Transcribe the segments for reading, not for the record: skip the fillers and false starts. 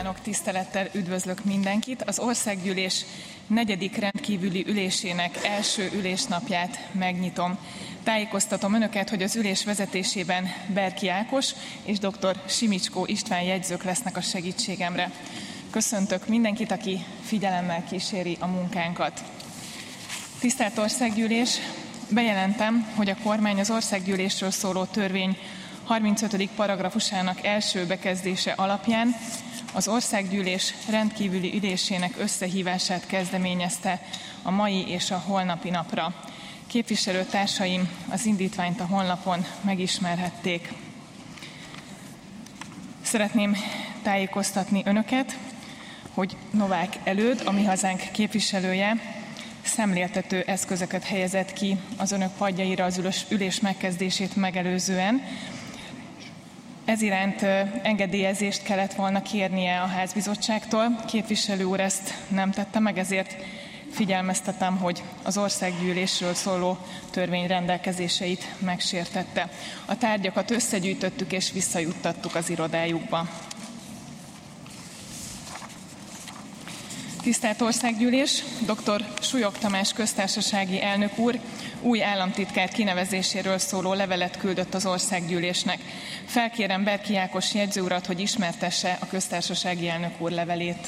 kívánok, tisztelettel üdvözlök mindenkit. Az Országgyűlés 4. rendkívüli ülésének első ülésnapját megnyitom. Tájékoztatom Önöket, hogy az ülés vezetésében Berki Ákos és dr. Simicskó István jegyzők lesznek a segítségemre. Köszöntök mindenkit, aki figyelemmel kíséri a munkánkat. Tisztelt Országgyűlés, bejelentem, hogy a kormány az Országgyűlésről szóló törvény 35. paragrafusának első bekezdése alapján az Országgyűlés rendkívüli ülésének összehívását kezdeményezte a mai és a holnapi napra. Képviselőtársaim az indítványt a honlapon megismerhették. Szeretném tájékoztatni Önöket, hogy Novák Előd, a Mi Hazánk képviselője, szemléltető eszközöket helyezett ki az Önök padjaira az ülés megkezdését megelőzően. Ez iránt engedélyezést kellett volna kérnie a házbizottságtól. Képviselő úr ezt nem tette meg, ezért figyelmeztetem, hogy az Országgyűlésről szóló törvény rendelkezéseit megsértette. A tárgyakat összegyűjtöttük és visszajuttattuk az irodájukba. Tisztelt Országgyűlés, dr. Sujok Tamás köztársasági elnök úr új államtitkár kinevezéséről szóló levelet küldött az Országgyűlésnek. Felkérem Berki Ákos jegyző urat, hogy ismertesse a köztársasági elnök úr levelét.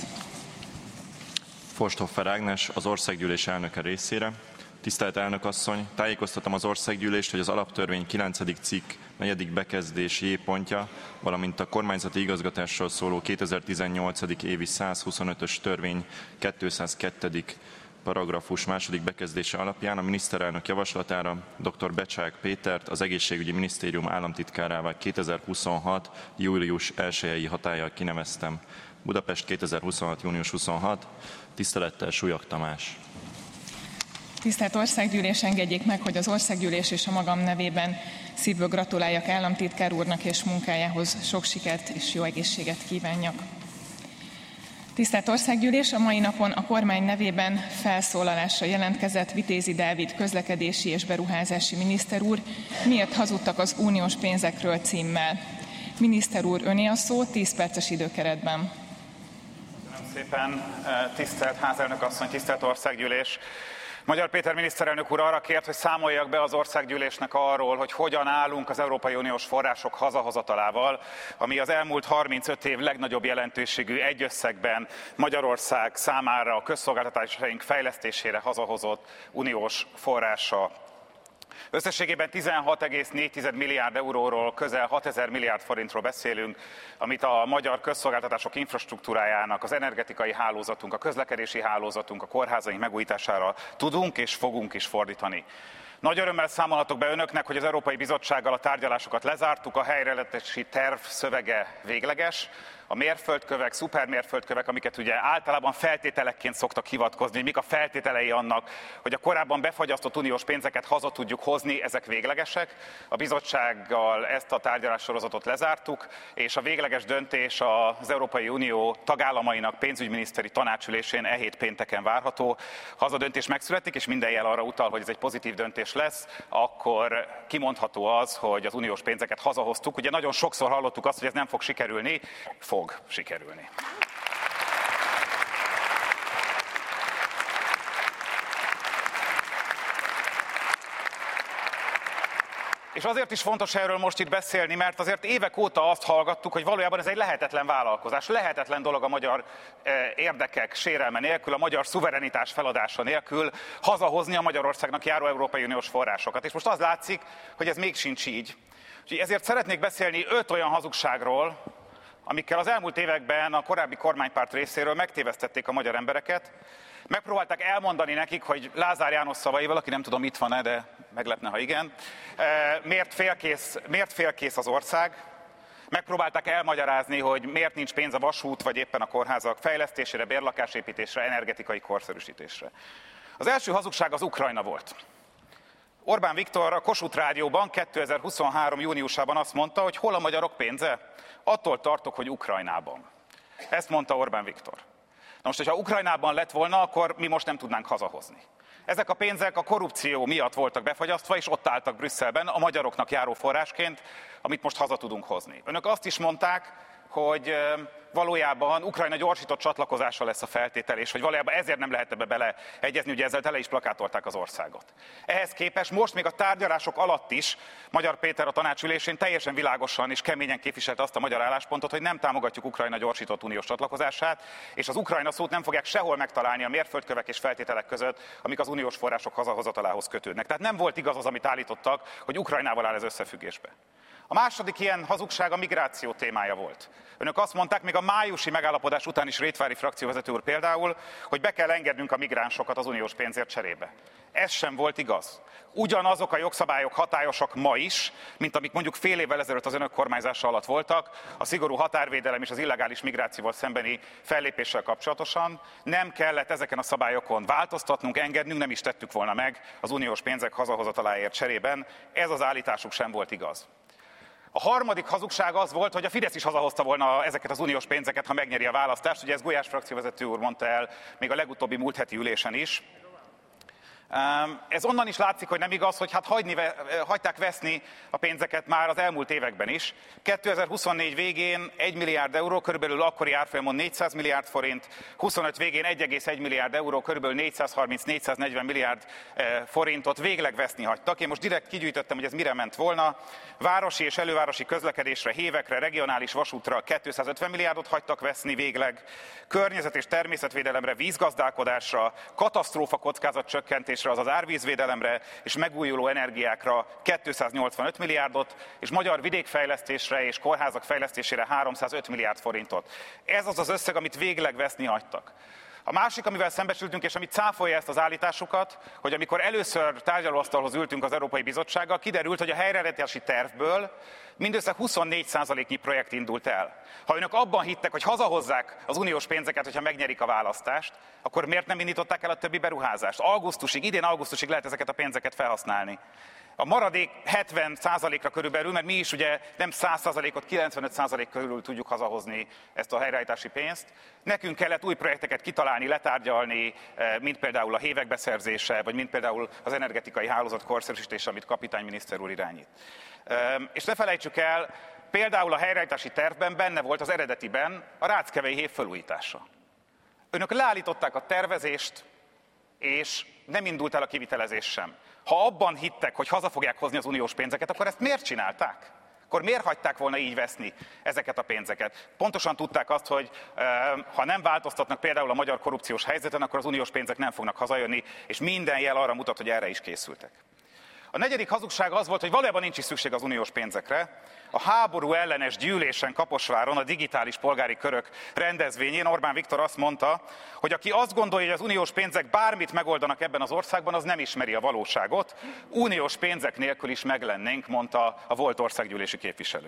Forsthofer Ágnes, az Országgyűlés elnöke részére. Tisztelt elnök asszony, tájékoztatom az Országgyűlést, hogy az alaptörvény 9. cikk 4. bekezdés J pontja, valamint a kormányzati igazgatásról szóló 2018. évi 125-ös törvény 202. paragrafus 2. bekezdése alapján a miniszterelnök javaslatára dr. Becsák Pétert az Egészségügyi Minisztérium államtitkárává 2026. július 1-i hatállyal kineveztem. Budapest, 2026. június 26. Tisztelettel Sujok Tamás. Tisztelt Országgyűlés, engedjék meg, hogy az Országgyűlés és a magam nevében szívből gratuláljak államtitkár úrnak és munkájához, sok sikert és jó egészséget kívánjak. Tisztelt Országgyűlés, a mai napon a kormány nevében felszólalásra jelentkezett Vitézi Dávid közlekedési és beruházási miniszter úr, miért hazudtak az uniós pénzekről címmel. Miniszter úr, öné a szó, 10 perces időkeretben. Köszönöm szépen, tisztelt házelnök asszony, tisztelt Országgyűlés! Magyar Péter miniszterelnök úr arra kért, hogy számoljak be az Országgyűlésnek arról, hogy hogyan állunk az Európai Uniós források hazahozatalával, ami az elmúlt 35 év legnagyobb jelentőségű egy összegben Magyarország számára a közszolgáltatásaink fejlesztésére hazahozott uniós forrása. Összességében 16,4 milliárd euróról, közel 6000 milliárd forintról beszélünk, amit a magyar közszolgáltatások infrastruktúrájának, az energetikai hálózatunk, a közlekedési hálózatunk, a kórházaink megújítására tudunk és fogunk is fordítani. Nagy örömmel számolhatok be Önöknek, hogy az Európai Bizottsággal a tárgyalásokat lezártuk, a helyreállítási terv szövege végleges. A mérföldkövek, szupermérföldkövek, amiket ugye általában feltételekként szoktak hivatkozni, mik a feltételei annak, hogy a korábban befagyasztott uniós pénzeket haza tudjuk hozni, ezek véglegesek. A bizottsággal ezt a tárgyalássorozatot lezártuk, és a végleges döntés az Európai Unió tagállamainak pénzügyminiszteri tanácsülésén e hét pénteken várható. Ha az a döntés megszületik, és minden jel arra utal, hogy ez egy pozitív döntés lesz, akkor kimondható az, hogy az uniós pénzeket hazahoztuk. Ugye nagyon sokszor hallottuk azt, hogy ez nem fog sikerülni, fog sikerülni. És azért is fontos erről most itt beszélni, mert azért évek óta azt hallgattuk, hogy valójában ez egy lehetetlen vállalkozás, lehetetlen dolog a magyar érdekek sérelme nélkül, a magyar szuverenitás feladása nélkül hazahozni a Magyarországnak járó Európai Uniós forrásokat. És most az látszik, hogy ez még sincs így. Úgyhogy ezért szeretnék beszélni 5 olyan hazugságról, amikkel az elmúlt években a korábbi kormánypárt részéről megtévesztették a magyar embereket. Megpróbálták elmondani nekik, hogy Lázár János szavaival, aki nem tudom itt van-e, de meglepne, ha igen, miért félkész az ország. Megpróbálták elmagyarázni, hogy miért nincs pénz a vasút, vagy éppen a kórházak fejlesztésére, bérlakásépítésre, energetikai korszerűsítésre. Az első hazugság az Ukrajna volt. Orbán Viktor a Kossuth Rádióban 2023. júniusában azt mondta, hogy hol a magyarok pénze? Attól tartok, hogy Ukrajnában. Ezt mondta Orbán Viktor. Na most, hogyha Ukrajnában lett volna, akkor mi most nem tudnánk hazahozni. Ezek a pénzek a korrupció miatt voltak befagyasztva, és ott álltak Brüsszelben a magyaroknak járó forrásként, amit most haza tudunk hozni. Önök azt is mondták, hogy valójában Ukrajna gyorsított csatlakozása lesz a feltétel, és hogy valójában ezért nem lehet ebbe beleegyezni, ugye ezzel tele is plakátolták az országot. Ehhez képest most még a tárgyalások alatt is Magyar Péter a tanácsülésén teljesen világosan és keményen képviselte azt a magyar álláspontot, hogy nem támogatjuk Ukrajna gyorsított uniós csatlakozását, és az Ukrajna szót nem fogják sehol megtalálni a mérföldkövek és feltételek között, amik az uniós források hazahozatalához kötődnek. Tehát nem volt igaz az, amit állítottak, hogy Ukrajnával áll ez összefüggésbe. A második ilyen hazugság a migráció témája volt. Önök azt mondták, még a májusi megállapodás után is, Rétvári frakcióvezető úr például, hogy be kell engednünk a migránsokat az uniós pénzért cserébe. Ez sem volt igaz. Ugyanazok a jogszabályok hatályosak ma is, mint amik mondjuk fél évvel ezelőtt az önök kormányzása alatt voltak, a szigorú határvédelem és az illegális migrációval szembeni fellépéssel kapcsolatosan. Nem kellett ezeken a szabályokon változtatnunk, engednünk, nem is tettük volna meg az uniós pénzek hazahozataláért cserében. Ez az állításuk sem volt igaz. A harmadik hazugság az volt, hogy a Fidesz is hazahozta volna ezeket az uniós pénzeket, ha megnyeri a választást. Ugye ezt Gulyás frakcióvezető úr mondta el még a legutóbbi múlt heti ülésen is. Ez onnan is látszik, hogy nem igaz, hogy hát hagyták veszni a pénzeket már az elmúlt években is. 2024 végén 1 milliárd euró, körülbelül akkori árfolyamon 400 milliárd forint, 25 végén 1,1 milliárd euró, körülbelül 430-440 milliárd forintot végleg veszni hagytak. Én most direkt kigyűjtöttem, hogy ez mire ment volna. Városi és elővárosi közlekedésre, hévekre, regionális vasútra 250 milliárdot hagytak veszni végleg, környezet- és természetvédelemre, vízgazdálkodásra, katasztrófa kockázatcsökkentésre, azaz árvízvédelemre és megújuló energiákra 285 milliárdot, és magyar vidékfejlesztésre és kórházak fejlesztésére 305 milliárd forintot. Ez az az összeg, amit végleg veszni hagytak. A másik, amivel szembesültünk, és amit cáfolja ezt az állításukat, hogy amikor először tárgyalóasztalhoz ültünk az Európai Bizottsággal, kiderült, hogy a helyreállítási tervből mindössze 24%-nyi projekt indult el. Ha önök abban hittek, hogy hazahozzák az uniós pénzeket, hogyha megnyerik a választást, akkor miért nem indították el a többi beruházást? Idén augusztusig lehet ezeket a pénzeket felhasználni. A maradék 70%-ra körülbelül, mert mi is ugye nem 100%-ot, 95% körül tudjuk hazahozni ezt a helyreállítási pénzt. Nekünk kellett új projekteket kitalálni, letárgyalni, mint például a hévek beszerzése, vagy mint például az energetikai hálózat korszerűsítése, amit kapitányminiszter úr irányít. És ne felejtsük el, például a helyreállítási tervben benne volt az eredetiben a Ráckevei hév felújítása. Önök leállították a tervezést, és nem indult el a kivitelezés sem. Ha abban hittek, hogy haza fogják hozni az uniós pénzeket, akkor ezt miért csinálták? Akkor miért hagyták volna így veszni ezeket a pénzeket? Pontosan tudták azt, hogy ha nem változtatnak például a magyar korrupciós helyzeten, akkor az uniós pénzek nem fognak hazajönni, és minden jel arra mutat, hogy erre is készültek. A negyedik hazugság az volt, hogy valójában nincs is szükség az uniós pénzekre. A háború ellenes gyűlésen Kaposváron, a digitális polgári körök rendezvényén Orbán Viktor azt mondta, hogy aki azt gondolja, hogy az uniós pénzek bármit megoldanak ebben az országban, az nem ismeri a valóságot. Uniós pénzek nélkül is meglennénk, mondta a volt országgyűlési képviselő.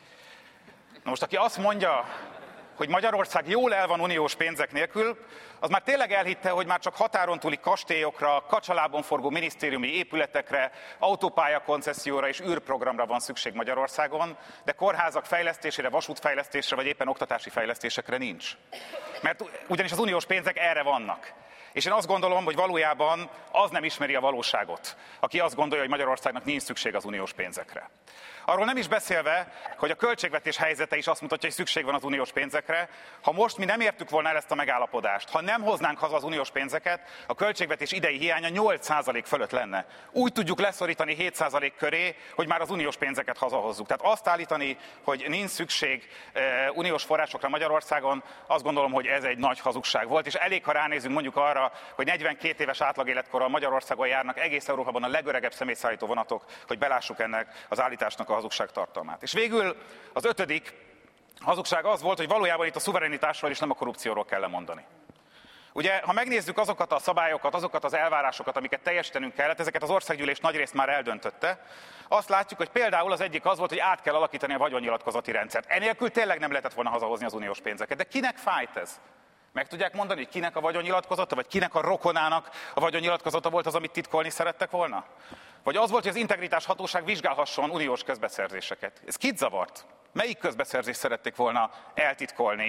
Na most, aki azt mondja, hogy Magyarország jól el van uniós pénzek nélkül, az már tényleg elhitte, hogy már csak határon túli kastélyokra, kacsalábon forgó minisztériumi épületekre, autópályakoncesszióra és űrprogramra van szükség Magyarországon, de kórházak fejlesztésére, vasútfejlesztésre vagy éppen oktatási fejlesztésekre nincs. Mert ugyanis az uniós pénzek erre vannak. És én azt gondolom, hogy valójában az nem ismeri a valóságot, aki azt gondolja, hogy Magyarországnak nincs szükség az uniós pénzekre. Arról nem is beszélve, hogy a költségvetés helyzete is azt mutatja, hogy szükség van az uniós pénzekre. Ha most mi nem értük volna el ezt a megállapodást, ha nem hoznánk haza az uniós pénzeket, a költségvetés idei hiánya 8% fölött lenne. Úgy tudjuk leszorítani 7% köré, hogy már az uniós pénzeket hazahozzuk. Tehát azt állítani, hogy nincs szükség uniós forrásokra Magyarországon, azt gondolom, hogy ez egy nagy hazugság volt, és elég, ha ránézünk mondjuk arra, hogy 42 éves átlagéletkorral Magyarországon járnak egész Európában a legöregebb személyszállító vonatok, hogy belássuk ennek az állításnak a hazugság tartalmát. És végül az ötödik hazugság az volt, hogy valójában itt a szuverenitásról és nem a korrupcióról kell lemondani. Ugye, ha megnézzük azokat a szabályokat, azokat az elvárásokat, amiket teljesítenünk kellett, ezeket az országgyűlés nagyrészt már eldöntötte, azt látjuk, hogy például az egyik az volt, hogy át kell alakítani a vagyonnyilatkozati rendszert. Enélkül tényleg nem lehetett volna hazahozni az uniós pénzeket. De kinek fájt ez? Meg tudják mondani, hogy kinek a vagyonnyilatkozata, vagy kinek a rokonának a vagyonnyilatkozata volt az, amit titkolni szerettek volna? Vagy az volt, hogy az integritás hatóság vizsgálhasson uniós közbeszerzéseket. Ez kit zavart? Melyik közbeszerzést szerették volna eltitkolni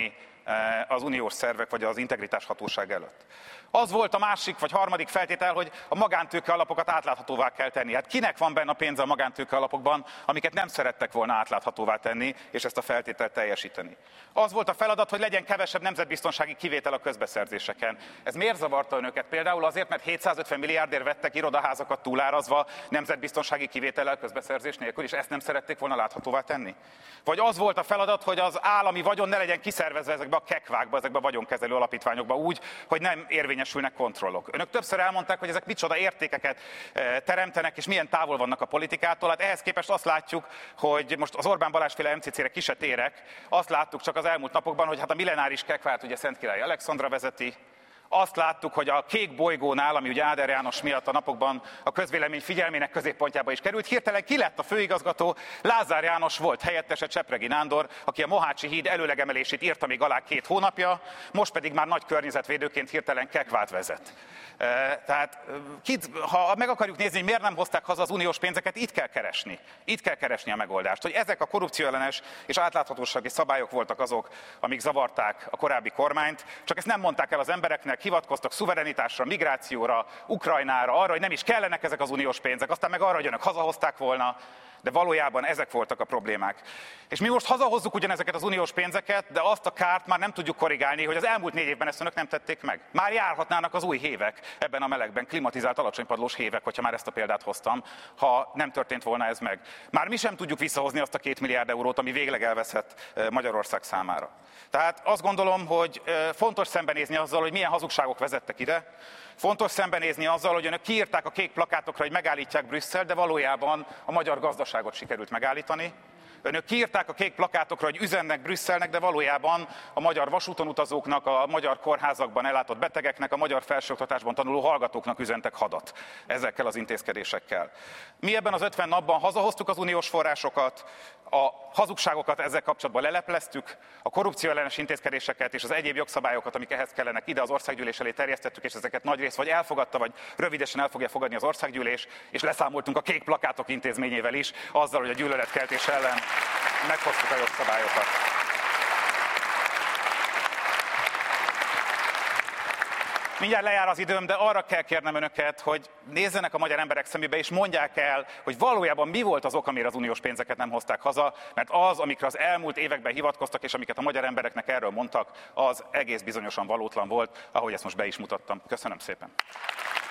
az uniós szervek vagy az integritás hatóság előtt. Az volt a másik vagy harmadik feltétel, hogy a magántőke alapokat átláthatóvá kell tenni. Hát kinek van benne a pénze a magántőke alapokban, amiket nem szerettek volna átláthatóvá tenni, és ezt a feltételt teljesíteni. Az volt a feladat, hogy legyen kevesebb nemzetbiztonsági kivétel a közbeszerzéseken. Ez miért zavarta önöket? Például azért, mert 750 milliárdért vettek irodaházakat túlárazva nemzetbiztonsági kivétellel közbeszerzés nélkül, és ezt nem szerették volna láthatóvá tenni? Vagy az volt a feladat, hogy az állami vagyon ne legyen kiszervezve ezekbe a kekvákba, ezekbe a vagyonkezelő alapítványokba úgy, hogy nem érvényesülnek kontrollok. Önök többször elmondták, hogy ezek micsoda értékeket teremtenek, és milyen távol vannak a politikától. Hát ehhez képest azt látjuk, hogy most az Orbán Balázs-féle MCC-re ki se térek, azt láttuk csak az elmúlt napokban, hogy hát a millenáris kekvát ugye Szentkirály Alexandra vezeti. Azt láttuk, hogy a Kék bolygónál, ami ugye Áder János miatt a napokban a közvélemény figyelmének középpontjába is került, hirtelen ki lett a főigazgató, Lázár János volt helyettese, Csepregi Nándor, aki a Mohácsi híd előlegemelését írta még alá 2 hónapja, most pedig már nagy környezetvédőként hirtelen kekvát vezet. Tehát ha meg akarjuk nézni, hogy miért nem hozták haza az uniós pénzeket, itt kell keresni. Itt kell keresni a megoldást, hogy ezek a korrupcióellenes és átláthatósági szabályok voltak azok, amik zavarták a korábbi kormányt, csak ezt nem mondták el az embereknek, hivatkoztak szuverenitásra, migrációra, Ukrajnára, arra, hogy nem is kellenek ezek az uniós pénzek, aztán meg arra, hogy önök hazahozták volna, de valójában ezek voltak a problémák. És mi most hazahozzuk ugyanezeket az uniós pénzeket, de azt a kárt már nem tudjuk korrigálni, hogy az elmúlt 4 évben ezt önök nem tették meg. Már járhatnának az új hévek ebben a melegben, klimatizált, alacsonypadlós hévek, hogyha már ezt a példát hoztam, ha nem történt volna ez meg. Már mi sem tudjuk visszahozni azt a 2 milliárd eurót, ami végleg elveszett Magyarország számára. Tehát azt gondolom, hogy fontos szembenézni azzal, hogy milyen hazugságok vezettek ide. Fontos szembenézni azzal, hogy önök kiírták a kék plakátokra, hogy megállítják Brüsszelt, de valójában a magyar gazdaságot sikerült megállítani. Önök kiírták a kék plakátokra, hogy üzennek Brüsszelnek, de valójában a magyar vasúton utazóknak, a magyar kórházakban ellátott betegeknek, a magyar felsőoktatásban tanuló hallgatóknak üzentek hadat ezekkel az intézkedésekkel. Mi ebben az 50 napban hazahoztuk az uniós forrásokat, a hazugságokat ezzel kapcsolatban lelepleztük, a korrupcióellenes intézkedéseket és az egyéb jogszabályokat, amik ehhez kellenek, ide az országgyűlés elé terjesztettük, és ezeket nagyrészt vagy elfogadta, vagy rövidesen el fogja fogadni az országgyűlés, és leszámoltunk a kék plakátok intézményével is, azzal, hogy a gyűlöletkeltés ellen meghoztuk a jogszabályokat. Mindjárt lejár az időm, de arra kell kérnem önöket, hogy nézzenek a magyar emberek szemébe, és mondják el, hogy valójában mi volt az ok, amire az uniós pénzeket nem hozták haza, mert az, amikre az elmúlt években hivatkoztak, és amiket a magyar embereknek erről mondtak, az egész bizonyosan valótlan volt, ahogy ezt most be is mutattam. Köszönöm szépen.